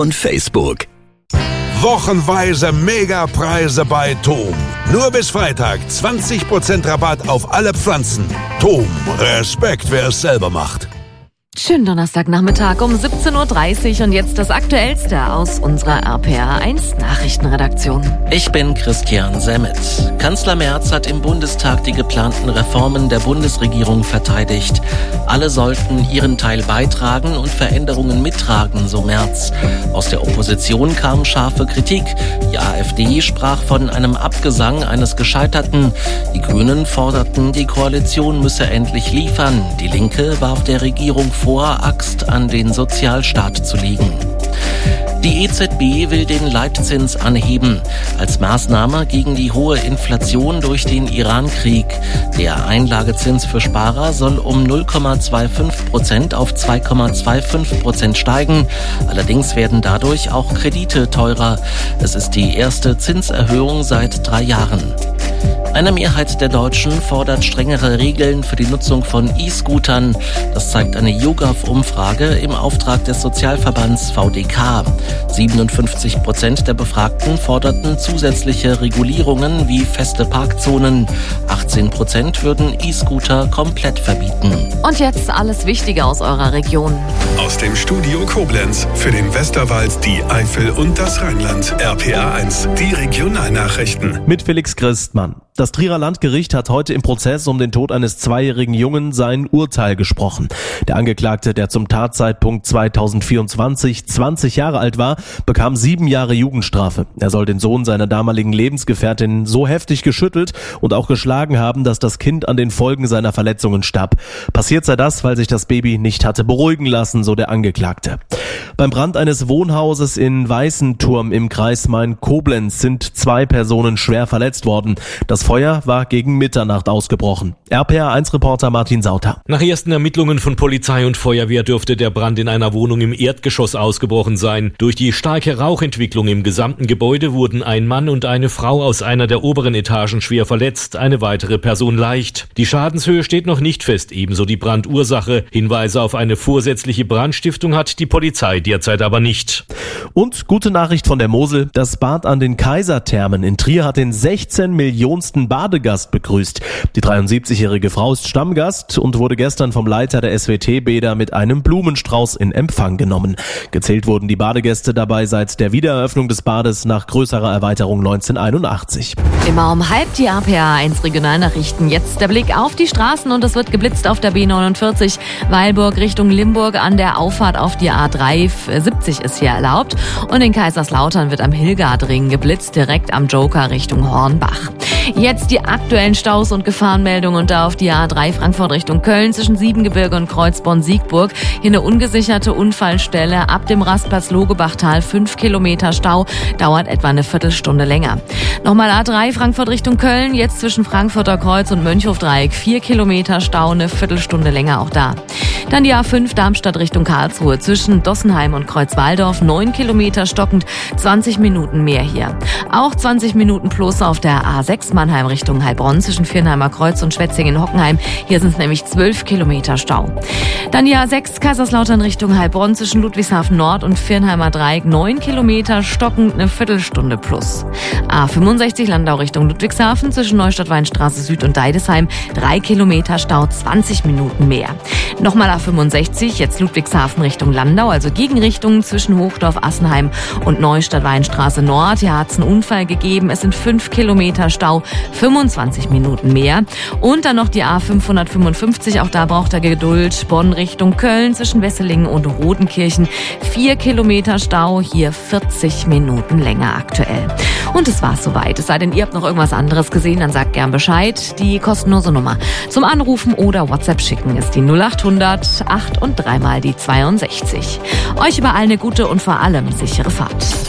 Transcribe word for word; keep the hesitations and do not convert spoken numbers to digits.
und Facebook. Wochenweise Megapreise bei Tom. Nur bis Freitag zwanzig Prozent Rabatt auf alle Pflanzen. Tom, Respekt, wer es selber macht. Schönen Donnerstagnachmittag um siebzehn Uhr dreißig und jetzt das Aktuellste aus unserer R P R eins Nachrichtenredaktion. Ich bin Christian Semmet. Kanzler Merz hat im Bundestag die geplanten Reformen der Bundesregierung verteidigt. Alle sollten ihren Teil beitragen und Veränderungen mittragen, so Merz. Aus der Opposition kam scharfe Kritik. Die AfD sprach von einem Abgesang eines Gescheiterten. Die Grünen forderten, die Koalition müsse endlich liefern. Die Linke warf der Regierung vor, Axt an den Sozialstaat zu legen. Die E Z B will den Leitzins anheben, als Maßnahme gegen die hohe Inflation durch den Iran-Krieg. Der Einlagezins für Sparer soll um null Komma fünfundzwanzig Prozent auf zwei Komma fünfundzwanzig Prozent steigen. Allerdings werden dadurch auch Kredite teurer. Es ist die erste Zinserhöhung seit drei Jahren. Eine Mehrheit der Deutschen fordert strengere Regeln für die Nutzung von E-Scootern. Das zeigt eine YouGov-Umfrage im Auftrag des Sozialverbands V D K. siebenundfünfzig Prozent der Befragten forderten zusätzliche Regulierungen wie feste Parkzonen. achtzehn Prozent würden E-Scooter komplett verbieten. Und jetzt alles Wichtige aus eurer Region. Aus dem Studio Koblenz für den Westerwald, die Eifel und das Rheinland. R P R eins, die Regionalnachrichten. Mit Felix Christmann. Das Trierer Landgericht hat heute im Prozess um den Tod eines zweijährigen Jungen sein Urteil gesprochen. Der Angeklagte, der zum Tatzeitpunkt zweitausendvierundzwanzig zwanzig Jahre alt war, bekam sieben Jahre Jugendstrafe. Er soll den Sohn seiner damaligen Lebensgefährtin so heftig geschüttelt und auch geschlagen haben, dass das Kind an den Folgen seiner Verletzungen starb. Passiert sei das, weil sich das Baby nicht hatte beruhigen lassen, so der Angeklagte. Beim Brand eines Wohnhauses in Weißenturm im Kreis Main-Koblenz sind zwei Personen schwer verletzt worden. Das Feuer war gegen Mitternacht ausgebrochen. R P R eins Reporter Martin Sauter. Nach ersten Ermittlungen von Polizei und Feuerwehr dürfte der Brand in einer Wohnung im Erdgeschoss ausgebrochen sein. Durch die starke Rauchentwicklung im gesamten Gebäude wurden ein Mann und eine Frau aus einer der oberen Etagen schwer verletzt, eine weitere Person leicht. Die Schadenshöhe steht noch nicht fest, ebenso die Brandursache. Hinweise auf eine vorsätzliche Brandstiftung hat die Polizei derzeit aber nicht. Und gute Nachricht von der Mosel: Das Bad an den Kaiserthermen in Trier hat den sechzehn Millionensten Badegast begrüßt. Die dreiundsiebzigjährige Frau ist Stammgast und wurde gestern vom Leiter der S W T-Bäder mit einem Blumenstrauß in Empfang genommen. Gezählt wurden die Badegäste dabei seit der Wiedereröffnung des Bades nach größerer Erweiterung neunzehnhunderteinundachtzig. Immer um halb die R P R eins Regionalnachrichten. Jetzt der Blick auf die Straßen und es wird geblitzt auf der B neunundvierzig. Weilburg Richtung Limburg an der Auffahrt auf die A dreihundertsiebzig ist hier erlaubt. Und in Kaiserslautern wird am Hildgardring geblitzt, direkt am Joker Richtung Hornbach. Jetzt die aktuellen Staus und Gefahrenmeldungen und da auf die A drei Frankfurt Richtung Köln zwischen Siebengebirge und Kreuzborn-Siegburg. Hier eine ungesicherte Unfallstelle ab dem Rastplatz Logebachtal. Fünf Kilometer Stau, dauert etwa eine Viertelstunde länger. Nochmal A drei Frankfurt Richtung Köln, jetzt zwischen Frankfurter Kreuz und Mönchhofdreieck. Vier Kilometer Stau, eine Viertelstunde länger auch da. Dann die A fünf Darmstadt Richtung Karlsruhe zwischen Dossenheim und Kreuzwaldorf. Neun Kilometer stockend, zwanzig Minuten mehr hier. Auch zwanzig Minuten plus auf der A sechs Mannheim Richtung Heilbronn zwischen Viernheimer Kreuz und Schwetzingen-Hockenheim. Hier sind es nämlich zwölf Kilometer Stau. Dann die A sechs Kaiserslautern Richtung Heilbronn zwischen Ludwigshafen Nord und Viernheimer Dreieck. neun Kilometer stockend, eine Viertelstunde plus. A fünfundsechzig Landau Richtung Ludwigshafen zwischen Neustadt-Weinstraße Süd und Deidesheim. drei Kilometer Stau, zwanzig Minuten mehr. Nochmal A fünfundsechzig, jetzt Ludwigshafen Richtung Landau, also Gegenrichtung zwischen Hochdorf, Assenheim und Neustadt-Weinstraße Nord. Hier hat es einen Unfall gegeben. Es sind fünf Kilometer Stau, fünfundzwanzig Minuten mehr. Und dann noch die A fünfhundertfünfundfünfzig, auch da braucht er Geduld. Bonn Richtung Köln zwischen Wesselingen und Rodenkirchen. vier Kilometer Stau, hier vierzig Minuten länger aktuell. Und es war's soweit. Es sei denn, ihr habt noch irgendwas anderes gesehen, dann sagt gern Bescheid. Die kostenlose Nummer zum Anrufen oder WhatsApp schicken ist die null achthundert acht und dreimal die zweiundsechzig. Euch überall eine gute und vor allem sichere Fahrt.